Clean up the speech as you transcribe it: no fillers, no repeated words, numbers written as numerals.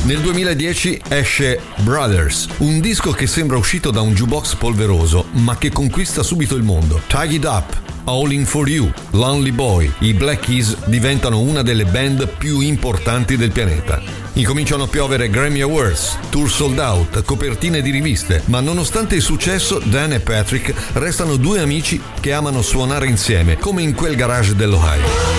Nel 2010 esce Brothers, un disco che sembra uscito da un jukebox polveroso, ma che conquista subito il mondo. Tie It Up, All In For You, Lonely Boy, i Black Keys diventano una delle band più importanti del pianeta. Incominciano a piovere Grammy Awards, tour sold out, copertine di riviste, ma nonostante il successo, Dan e Patrick restano due amici che amano suonare insieme, come in quel garage dell'Ohio.